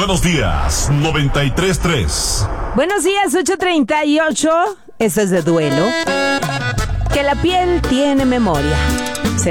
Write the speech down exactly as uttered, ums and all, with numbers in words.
Buenos días, noventa y tres punto tres. Buenos días, ocho treinta y ocho. Esto es de duelo. Que la piel tiene memoria.